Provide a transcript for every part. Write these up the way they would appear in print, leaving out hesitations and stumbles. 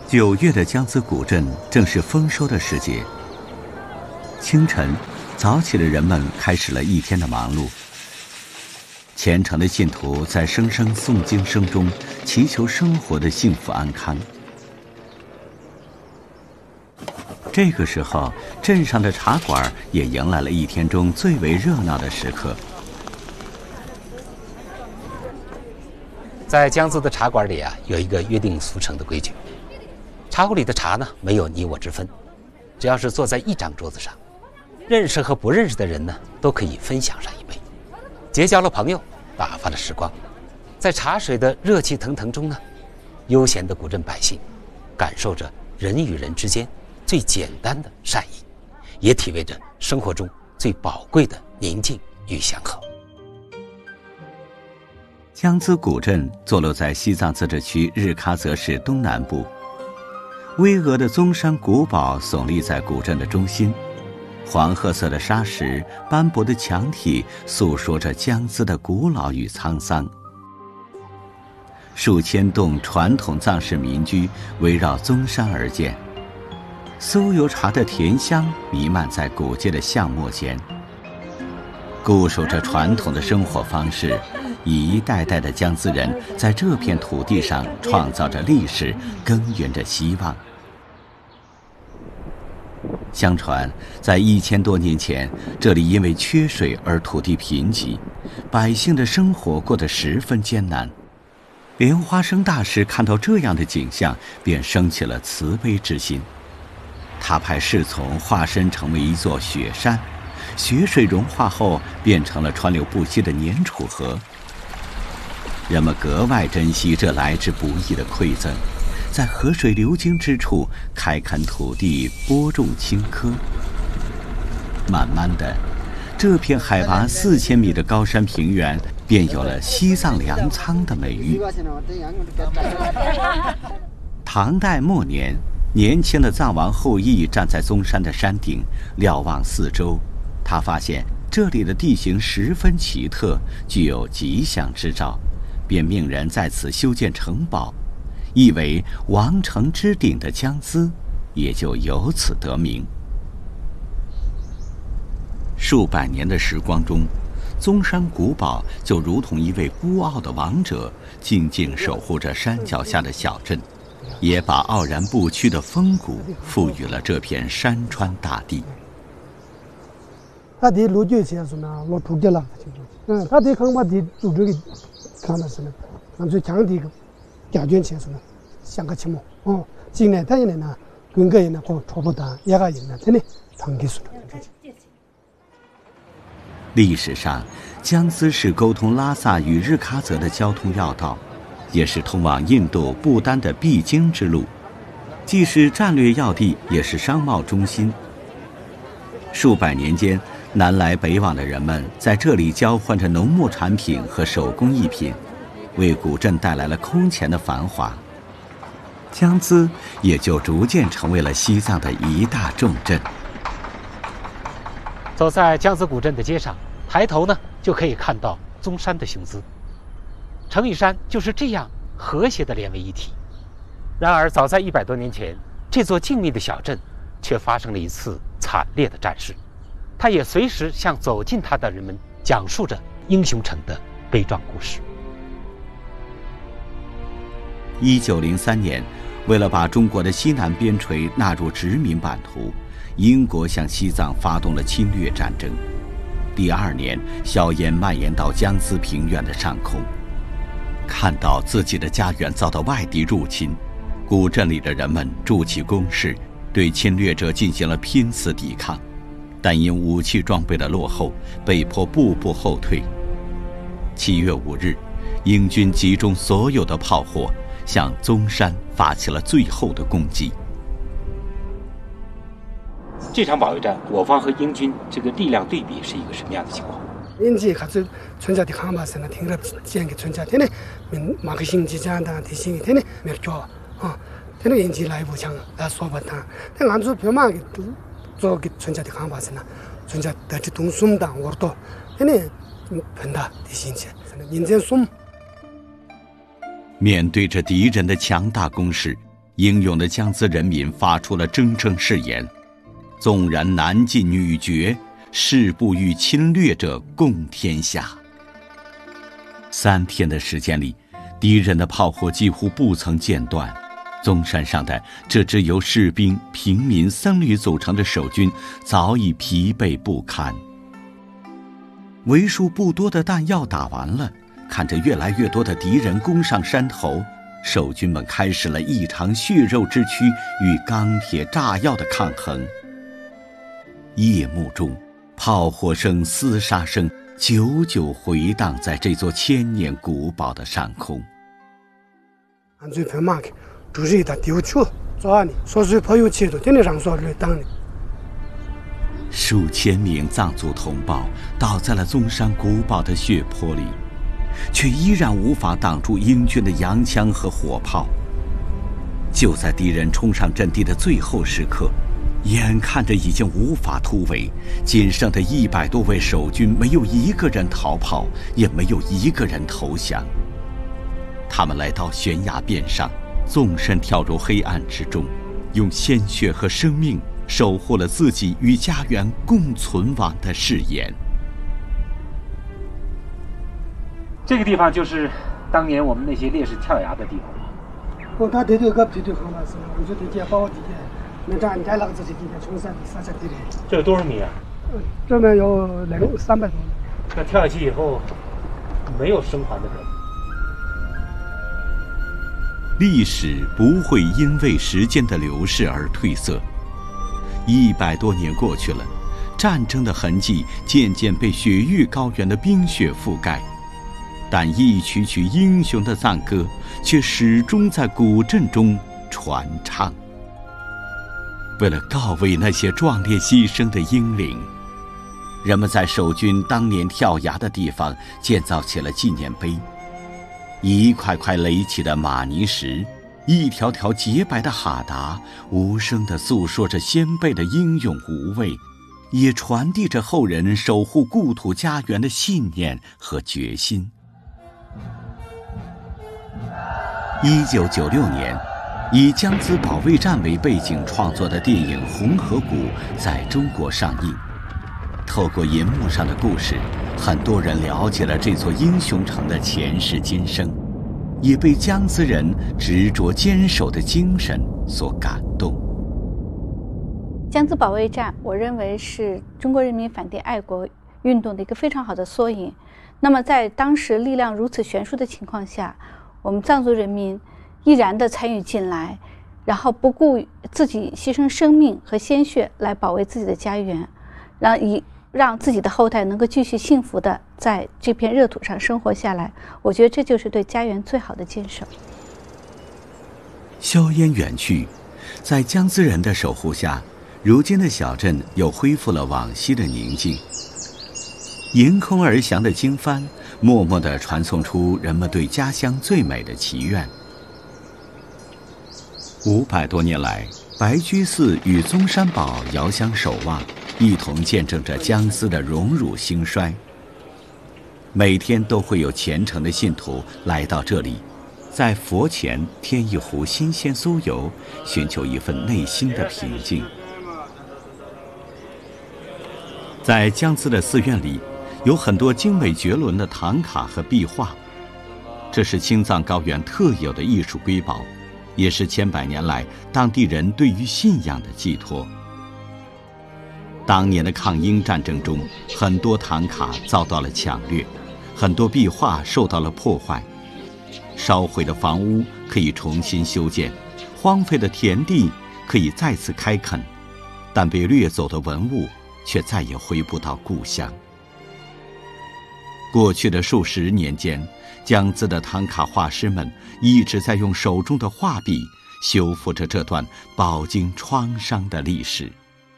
9月的江孜古镇正是丰收的时节。清晨，早起的人们开始了一天的忙碌。虔诚的信徒在声声诵经声中祈求生活的幸福安康。这个时候，镇上的茶馆也迎来了一天中最为热闹的时刻。 在江孜的茶馆里啊，有一个约定俗成的规矩：茶壶里的茶呢，没有你我之分，只要是坐在一张桌子上，认识和不认识的人呢，都可以分享上一杯，结交了朋友，打发了时光。在茶水的热气腾腾中呢，悠闲的古镇百姓感受着人与人之间最简单的善意，也体味着生活中最宝贵的宁静与祥和。 江孜古镇坐落在西藏自治区日喀则市东南部，巍峨的宗山古堡耸立在古镇的中心，黄褐色的沙石、斑驳的墙体诉说着江孜的古老与沧桑。数千栋传统藏式民居围绕宗山而建，酥油茶的甜香弥漫在古街的巷陌间。固守着传统的生活方式，一代代的江孜人在这片土地上创造着历史，耕耘着希望。相传，在1000多年前，这里因为缺水而土地贫瘠，百姓的生活过得十分艰难。莲花生大师看到这样的景象，便生起了慈悲之心。他派侍从化身成为一座雪山，雪水融化后变成了川流不息的粘楚河。人们格外珍惜这来之不易的馈赠，在河水流经之处开垦土地，播种青稞。慢慢的，这片海拔4000米的高山平原便有了西藏粮仓的美誉。唐代末年，年轻的藏王后羿站在宗山的山顶，瞭望四周，他发现这里的地形十分奇特，具有吉祥之兆，便命人在此修建城堡，意为王城之顶的江孜也就由此得名。数百年的时光中，宗山古堡就如同一位孤傲的王者，静静守护着山脚下的小镇，也把傲然不屈的风骨赋予了这片山川大地。 他的路就先说呢，我出去了，他的看法的组织的看的是呢，俺就讲的个家眷先说呢，像个期末哦，今年他人呢，跟个人呢，和差不多，一个人呢，真的长期说的。 历史上，江孜是沟通拉萨与日喀则的交通要道，也是通往印度、不丹的必经之路，既是战略要地，也是商贸中心。数百年间，南来北往的人们在这里交换着农牧产品和手工艺品，为古镇带来了空前的繁华。江孜也就逐渐成为了西藏的一大重镇。 走在江孜古镇的街上，抬头呢就可以看到宗山的雄姿，城与山就是这样和谐地连为一体。然而早在100多年前，这座静谧的小镇却发生了一次惨烈的战事，它也随时向走近它的人们讲述着英雄城的悲壮故事。 1903年，为了把中国的西南边陲纳入殖民版图，英国向西藏发动了侵略战争。第2年，硝烟蔓延到江孜平原的上空。看到自己的家园遭到外敌入侵，古镇里的人们筑起工事，对侵略者进行了拼死抵抗，但因武器装备的落后，被迫步步后退。7月5日，英军集中所有的炮火，向宗山发起了最后的攻击。 这场保卫战，我方和英军这个力量对比是一个什么样的情况？ 인지 가서 전자디 강바스나 팅럽 지행게 전자되네 마크싱 지자다 대신이 되네 맥조 되네 인지 라이브 장 소바타 내가 안주 벼마게 저기 전자디 강바스나 전자 다지 동숨다 워도 되네 변다 대신지 인전 숨。 面对着敌人的强大攻势， 英勇的江孜人民发出了铮铮誓言：纵然男尽女绝，誓不与侵略者共天下。3天的时间里，敌人的炮火几乎不曾间断。宗山上的这支由士兵、平民、僧侣组成的守军早已疲惫不堪。为数不多的弹药打完了，看着越来越多的敌人攻上山头，守军们开始了一场血肉之躯与钢铁炸药的抗衡。夜幕中，炮火声、厮杀声久久回荡在这座千年古堡的上空。 最偏马的主人他丢球抓你，说是朋友切的，天天上说来当的。 数千名藏族同胞倒在了宗山古堡的血泊里，却依然无法挡住英军的洋枪和火炮。就在敌人冲上阵地的最后时刻，眼看着已经无法突围，仅剩的100多位守军没有一个人逃跑，也没有一个人投降。他们来到悬崖边上，纵身跳入黑暗之中，用鲜血和生命守护了自己与家园共存亡的誓言。 这个地方就是当年我们那些烈士跳崖的地方了。 他这个皮头方法是，我觉得这包地的，那这你看老子这地方冲山地、山地的。 这有多少米啊？ 这边有300多米。 那跳下去以后，没有生还的人。 历史不会因为时间的流逝而褪色。100多年过去了，战争的痕迹渐渐被雪域高原的冰雪覆盖，但一曲曲英雄的赞歌却始终在古镇中传唱。为了告慰那些壮烈牺牲的英灵，人们在守军当年跳崖的地方建造起了纪念碑。一块块垒起的玛尼石，一条条洁白的哈达，无声地诉说着先辈的英勇无畏，也传递着后人守护故土家园的信念和决心。1996年，以江孜保卫战为背景创作的电影《红河谷》在中国上映。透过银幕上的故事，很多人了解了这座英雄城的前世今生，也被江孜人执着坚守的精神所感动。 江孜保卫战，我认为是中国人民反帝爱国运动的一个非常好的缩影。那么在当时力量如此悬殊的情况下，我们藏族人民毅然地参与进来，然后不顾自己牺牲生命和鲜血来保卫自己的家园，让自己的后代能够继续幸福地在这片热土上生活下来。我觉得这就是对家园最好的坚守。 硝烟远去，在江孜人的守护下，如今的小镇又恢复了往昔的宁静。迎空而降的经幡默默地传送出人们对家乡最美的祈愿。500多年来，白居寺与宗山堡遥相守望，一同见证着江孜的荣辱兴衰。每天都会有虔诚的信徒来到这里，在佛前添一壶新鲜酥油，寻求一份内心的平静。在江孜的寺院里，有很多精美绝伦的唐卡和壁画，这是青藏高原特有的艺术瑰宝，也是千百年来当地人对于信仰的寄托。当年的抗英战争中，很多唐卡遭到了抢掠，很多壁画受到了破坏。烧毁的房屋可以重新修建，荒废的田地可以再次开垦，但被掠走的文物却再也回不到故乡。过去的数十年间，江孜的唐卡画师们一直在用手中的画笔修复着这段饱经创伤的历史。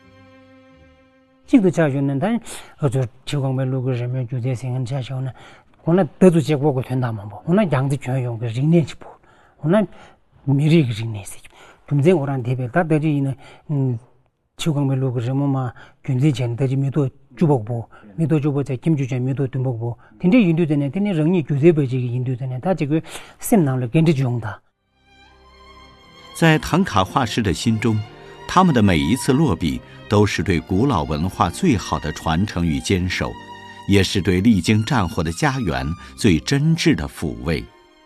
这个家园呢，但就秋光北路个人民就在新安家乡呢，我那得住结果个全大嘛不，我那样子全用个人年去不，我那没这个人年去，中间我让特别大得住呢，秋光北路个什么嘛，军事前得住没多珠宝部，没多珠宝在金珠前没多敦宝部，天天印度的呢，天天人民军事部这个印度的呢，他这个什么了跟着用的。 在唐卡画师的心中，他们的每一次落笔都是对古老文化最好的传承与坚守，也是对历经战火的家园最真挚的抚慰。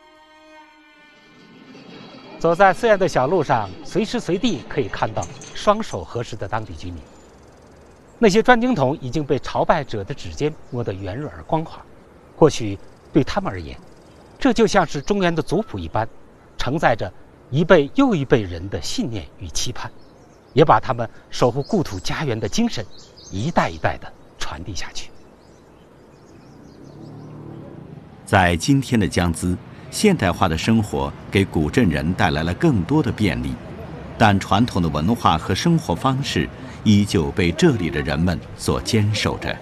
走在泗源的小路上，随时随地可以看到双手合十的当地居民。那些砖钉桶已经被朝拜者的指尖磨得圆润而光滑，或许对他们而言，这就像是中原的族谱一般，承载着一辈又一辈人的信念与期盼，也把他们守护故土家园的精神一代一代地传递下去。 在今天的江孜，现代化的生活给古镇人带来了更多的便利，但传统的文化和生活方式依旧被这里的人们所坚守着。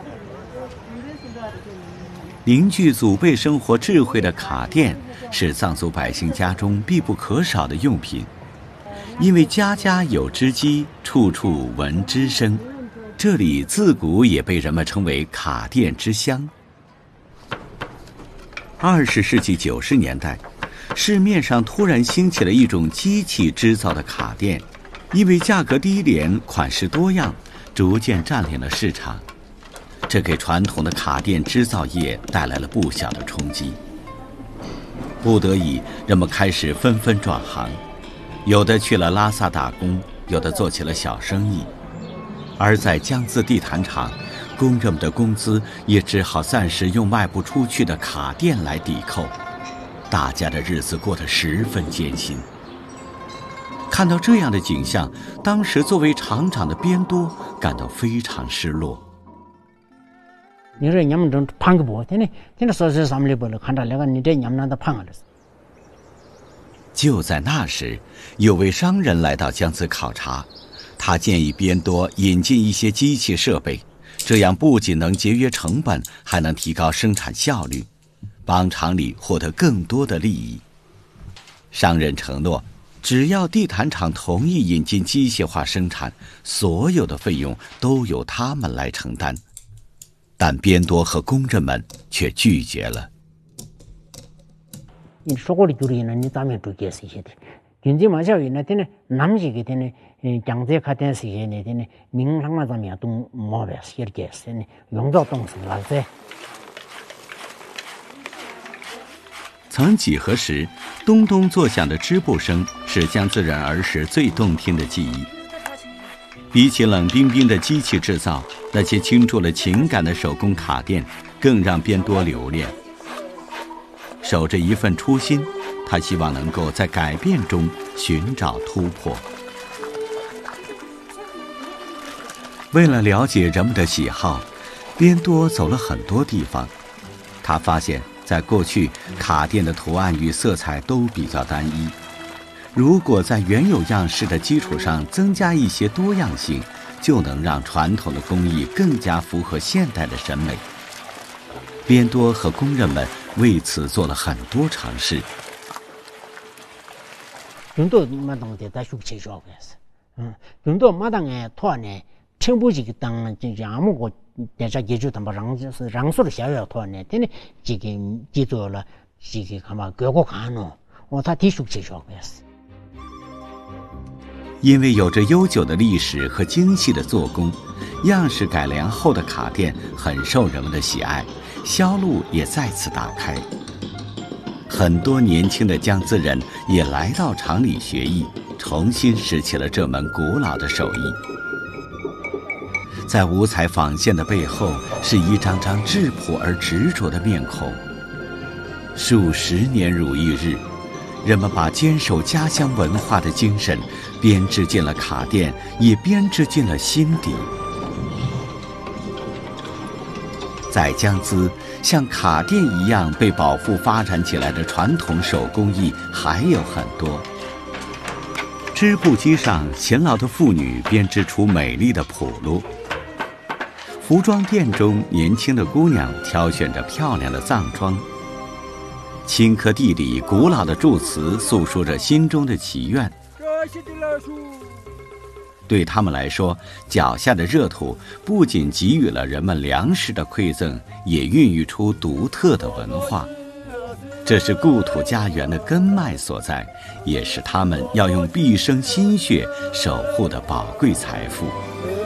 凝聚祖辈生活智慧的卡店是藏族百姓家中必不可少的用品，因为家家有织机，处处闻织声，这里自古也被人们称为卡店之乡。20世纪90年代，市面上突然兴起了一种机器制造的卡店，因为价格低廉、款式多样，逐渐占领了市场。这给传统的卡店制造业带来了不小的冲击。不得已，人们开始纷纷转行，有的去了拉萨打工，有的做起了小生意。而在江孜地毯厂，工人们的工资也只好暂时用卖不出去的卡店来抵扣，大家的日子过得十分艰辛。看到这样的景象，当时作为厂长的边多感到非常失落。 你说냠좀胖个不？天天说是咱们里边了，看到那个你这냠那的胖了。 就在那时，有位商人来到江孜考察，他建议边多引进一些机器设备，这样不仅能节约成本，还能提高生产效率，帮厂里获得更多的利益。商人承诺，只要地毯厂同意引进机械化生产，所有的费用都由他们来承担。但边多和工人们却拒绝了。 你说过的就是你咱们不给谁的，经济嘛，小人呢，天南西个天江浙卡店谁呢？天明上嘛咱们都没办法给谁呢？用到东西了噻。 曾几何时，咚咚作响的织布声是江孜人儿时最动听的记忆。比起冷冰冰的机器制造，那些倾注了情感的手工卡店更让边多留恋。守着一份初心，他希望能够在改变中寻找突破。为了了解人们的喜好，边多走了很多地方。他发现在过去，卡店的图案与色彩都比较单一，如果在原有样式的基础上增加一些多样性，就能让传统的工艺更加符合现代的审美。边多和工人们为此做了很多尝试。 좀더 마당에다 숙제죠 그래서. 좀더 마당에 토안에 첨부지기 땅 아무고 대자 기주도 뭐 랑소를 샤야 토안에 되네 지금 기도라 지금 가마 교고 가노. 他提出这种意思。 因为有着悠久的历史和精细的做工，样式改良后的卡店很受人们的喜爱，销路也再次打开。很多年轻的江孜人也来到厂里学艺，重新拾起了这门古老的手艺。在五彩纺线的背后，是一张张质朴而执着的面孔。数十年如一日，人们把坚守家乡文化的精神编织进了卡店，也编织进了心底。在江孜，像卡店一样被保护发展起来的传统手工艺还有很多。织布机上，勤劳的妇女编织出美丽的铺路；服装店中，年轻的姑娘挑选着漂亮的藏装。青稞地里古老的祝词诉说着心中的祈愿。对他们来说，脚下的热土不仅给予了人们粮食的馈赠，也孕育出独特的文化。 这是故土家园的根脉所在，也是他们要用毕生心血守护的宝贵财富。